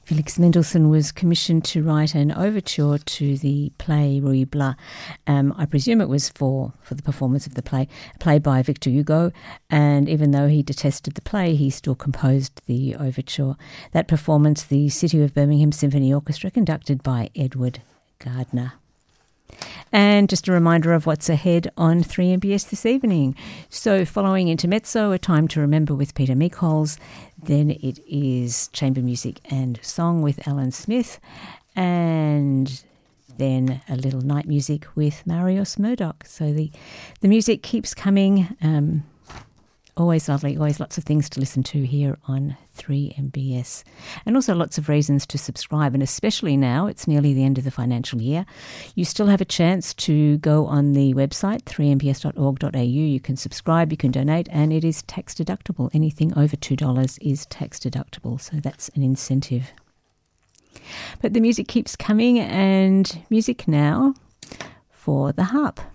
Felix Mendelssohn was commissioned to write an overture to the play Ruy Blas. I presume it was for the performance of the play, a play by Victor Hugo, and even though he detested the play, he still composed the overture. That performance, the City of Birmingham Symphony Orchestra, conducted by Edward Gardner. And just a reminder of what's ahead on 3MBS this evening. So following Intermezzo, A Time to Remember with Peter Meekholz. Then it is chamber music and song with Alan Smith. And then a little night music with Marius Murdoch. So the music keeps coming. Always lovely, always lots of things to listen to here on 3MBS. And also lots of reasons to subscribe, and especially now, it's nearly the end of the financial year. You still have a chance to go on the website, 3mbs.org.au. You can subscribe, you can donate, and it is tax deductible. Anything over $2 is tax deductible, so that's an incentive. But the music keeps coming, and music now for the harp.